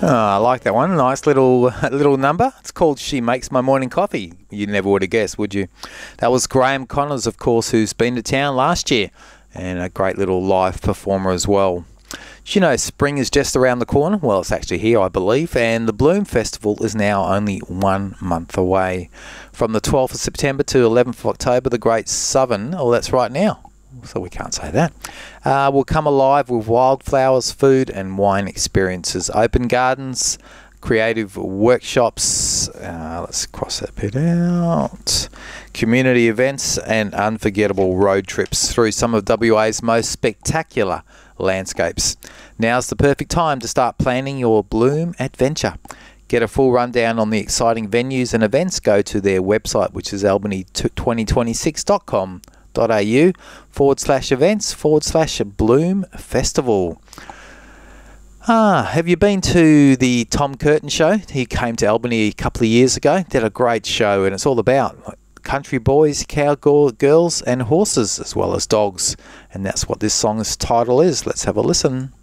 Oh, I like that one. Nice little number. It's called She Makes My Morning Coffee. You never would have guessed, would you? That was Graham Connors, of course, who's been to town last year, and a great little live performer as well. Do you know spring is just around the corner? Well, it's actually here, I believe, and the Bloom Festival is now only 1 month away. From the 12th of September to 11th of October, the Great Southern, oh, that's right now, so we can't say that, will come alive with wildflowers, food and wine experiences, open gardens, creative workshops, let's cross that bit out, community events and unforgettable road trips through some of WA's most spectacular landscapes. Now's the perfect time to start planning your Bloom adventure. Get a full rundown on the exciting venues and events. Go to their website, which is albany2026.com.au/events/Bloom Festival. Have you been to the Tom Curtin show? He came to Albany a couple of years ago. Did a great show, and it's all about country boys, cowgirls and horses, as well as dogs. And that's what this song's title is. Let's have a listen.